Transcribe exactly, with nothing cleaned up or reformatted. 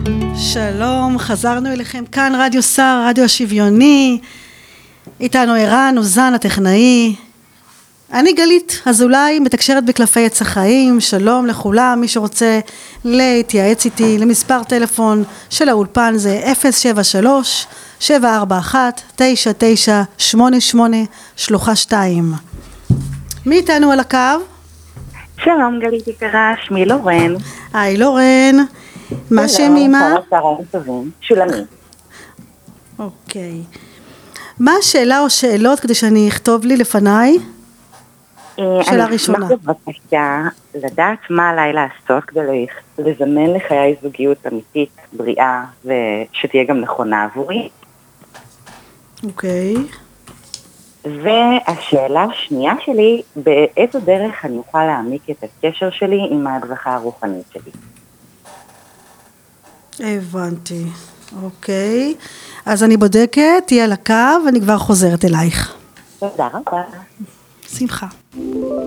שלום, חזרנו אליכם, כאן רדיו סער, רדיו השוויוני, איתנו ערן, אוזן הטכנאי, אני גלית אזולאי, מתקשרת בקלפי עץ החיים. שלום לכולם, מי שרוצה להתייעץ איתי למספר טלפון של האולפן זה אפס שבע שלוש שבע ארבע אחת תשע תשע שמונה שמונה שלוחה שתיים. מי איתנו על הקו? שלום גלית יקרה, שמי לורן. היי לורן, מה שם אמא? שולמית. אוקיי, מה השאלה או שאלות כדי שאני אכתוב לי לפניי? שאלה ראשונה. אני אשמח בבקשה לדעת מה עליי לעשות כדי לזמן לחיי זוגיות אמיתית, בריאה ושתהיה גם נכונה עבורי. אוקיי. והשאלה השנייה שלי, באיזו דרך אני אוכל להעמיק את הקשר שלי עם ההדרכה הרוחנית שלי. הבנתי, אוקיי. אז אני בודקת, תהיה על הקו, ואני כבר חוזרת אלייך. תודה רבה. שמחה.